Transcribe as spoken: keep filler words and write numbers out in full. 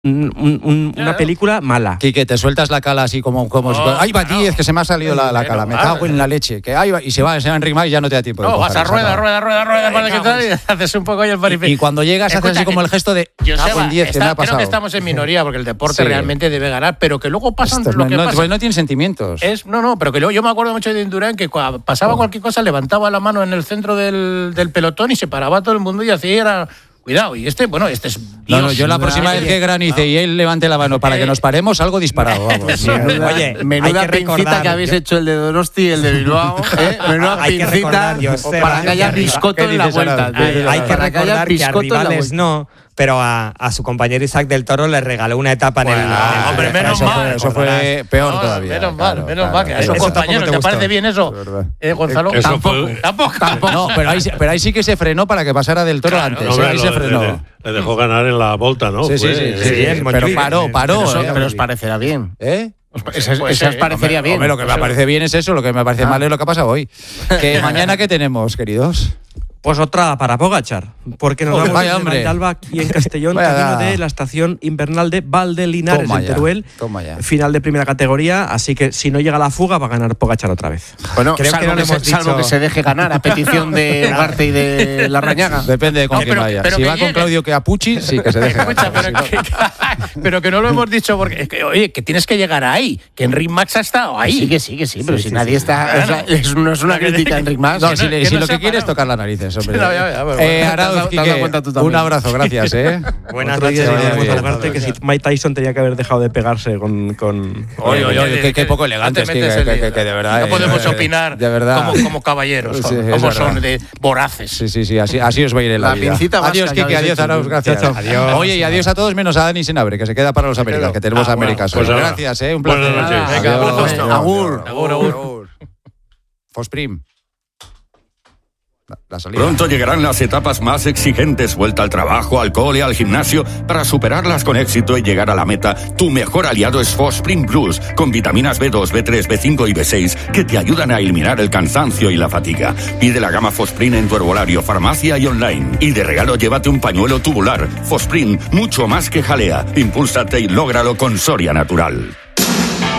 un, un, una película mala. Quique, te sueltas la cala así como... como no, ¡ay, va no. diez, que se me ha salido la, la cala! Me cago en la leche. Que ahí va, y se va, se va Enric Mas y ya no te da tiempo. No, de vas a rueda, rueda, rueda, rueda, para que tal, y haces un poco ahí el paripé. Y, y cuando llegas haces así como el gesto de... Joseba, diez, que está, me ha pasado. creo que estamos en minoría porque el deporte Sí. realmente debe ganar, pero que luego pasan Estos lo no, que no, pasa. pues no tienen sentimientos. Es, no, no, pero que luego yo me acuerdo mucho de Indurain que cuando pasaba oh. cualquier cosa levantaba la mano en el centro del, del pelotón y se paraba todo el mundo y así era... Cuidado, y este, bueno, este es... Dios, no, no, yo la próxima vez que granice y él levante la mano para que nos paremos, algo disparado, vamos. Menuda, Oye, menuda que pincita recordar, que habéis yo... hecho el de Donosti y el de Bilbao, ¿eh? Menuda hay pincita que recordar, yo sé, para que haya biscoto en la vuelta. Hay, hay que recordar que, que a rivales no... Pero a, a su compañero Isaac del Toro le regaló una etapa bueno, en el... Ah, hombre, menos eso mal. Fue, eso fue peor no, todavía. Menos claro, mal, menos claro, mal. Que a esos eso compañeros, ¿te, ¿te parece bien eso? Eh, Gonzalo, eso tampoco, fue... tampoco, tampoco. No, pero ahí, pero ahí sí que se frenó para que pasara del Toro claro, antes. No, ¿eh? Ahí lo, se frenó. Le, le dejó ganar en la volta, ¿no? Sí, sí, fue, sí. eh, sí, sí, sí pero paró, paró. Pero, eso, eh, pero os parecerá bien. ¿Eh? Esas, pues, esas eh, parecería hombre, bien. Hombre, lo que me parece bien es eso, lo que me parece ah. mal es lo que ha pasado hoy. Que mañana, ¿qué tenemos, queridos? Pues otra para Pogačar, porque nos vamos vaya, desde hombre. Vallalba aquí en Castellón, Vaya. camino de la estación invernal de Valdelinares, Toma en ya, Teruel, toma ya. final de primera categoría, así que si no llega la fuga va a ganar Pogačar otra vez. Bueno, Creo salvo, que, no que le se, hemos salvo dicho... que se deje ganar a petición de Ugarte y de Larrañaga. Depende de con No, quién pero- vaya. pero Si que va llegue. con Claudio Chiappucci, sí que se deje Escucha, ganar. pero, Si no- que, pero que no lo hemos dicho porque, es que, oye, que tienes que llegar ahí, que Enric Mas ha estado ahí. Sí, que sí, que sí, pero Sí, si sí, nadie sí. está. Es, la- es- no es una crítica a Enric Mas. No, que si, no- le- que si no lo se que ha quiere es parado. tocar las narices, hombre. No, ya, ya, pero eh, bueno. Arauz, Te has dado Quique, cuenta tú también. un abrazo, gracias, ¿eh? Buenas Otro día noches, que vaya diremos bien. a Ugarte que si Mike Tyson tenía que haber dejado de pegarse con... con Oye, oye, oye, qué, qué poco elegantes, No que, te metes que, en que, lío. que de verdad. No eh, podemos eh, opinar de verdad. como, como caballeros, Sí, son- es como verdad. son de voraces. Sí, sí, sí, así, así os va a ir en la, La vida. pincita vasca Adiós, que Quique, habéis adiós, hecho. Arauz, gracias. Chao, chao. Adiós. Oye, y adiós a todos menos a Dani Senabre, que se queda para los Américas, que tenemos Ah, Américas. bueno, hoy. pues Gracias, ¿eh? Un placer. buenas noches. Venga, Adiós. un gusto. Agur. Agur, agur. Fosprim. La, la salida. Pronto llegarán las etapas más exigentes, vuelta al trabajo, al cole, al gimnasio. Para superarlas con éxito y llegar a la meta, tu mejor aliado es Fosprin Plus, con vitaminas B dos, B tres, B cinco y B seis que te ayudan a eliminar el cansancio y la fatiga. Pide la gama Fosprin en tu herbolario, farmacia y online. Y de regalo llévate un pañuelo tubular. Fosprin, mucho más que jalea. Impúlsate y lógralo con Soria Natural.